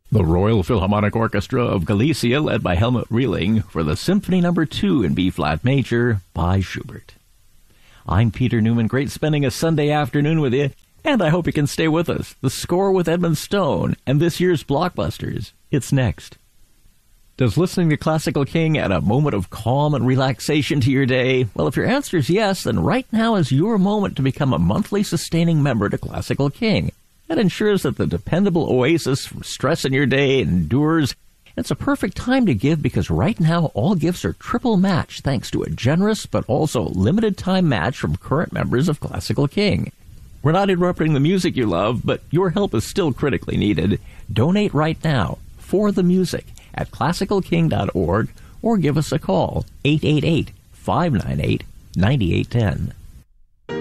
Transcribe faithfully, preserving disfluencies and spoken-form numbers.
The Royal Philharmonic Orchestra of Galicia, led by Helmut Rieling, for the Symphony Number two in B-flat major by Schubert. I'm Peter Newman. Great spending a Sunday afternoon with you, and I hope you can stay with us. The Score with Edmund Stone and this year's blockbusters. It's next. Does listening to Classical King add a moment of calm and relaxation to your day? Well, if your answer is yes, then right now is your moment to become a monthly sustaining member to Classical King. That ensures that the dependable oasis from stress in your day endures. It's a perfect time to give because right now all gifts are triple matched thanks to a generous but also limited time match from current members of Classical King. We're not interrupting the music you love, but your help is still critically needed. Donate right now for the music at classical king dot org or give us a call, eight eight eight, five nine eight, nine eight one zero.